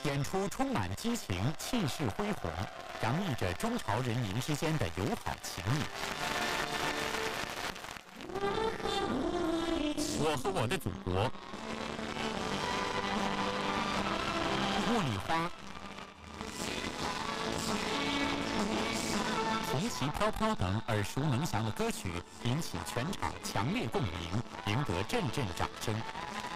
演出充满激情，气势恢宏，洋溢着中朝人民之间的友好情谊。我和我的祖国，茉莉花，红旗飘飘等耳熟能详的歌曲引起全场强烈共鸣，赢得阵阵掌声。